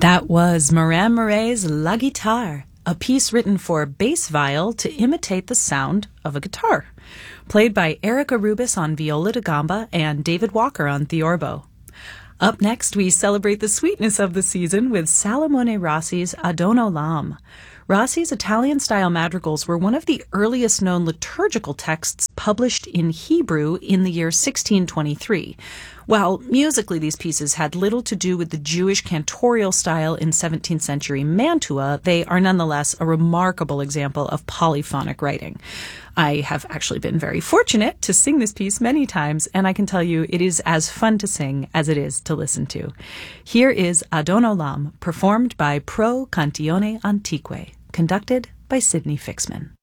That was Morin Mouret's La Guitare, a piece written for bass viol to imitate the sound of a guitar, played by Erica Rubis on viola da gamba and David Walker on theorbo. Up next, we celebrate the sweetness of the season with Salomone Rossi's Adon Olam. Rossi's Italian-style madrigals were one of the earliest known liturgical texts published in Hebrew in the year 1623. While musically these pieces had little to do with the Jewish cantorial style in 17th century Mantua, they are nonetheless a remarkable example of polyphonic writing. I have actually been very fortunate to sing this piece many times, and I can tell you it is as fun to sing as it is to listen to. Here is Adon Olam, performed by Pro Cantione Antique, conducted by Sidney Fixman.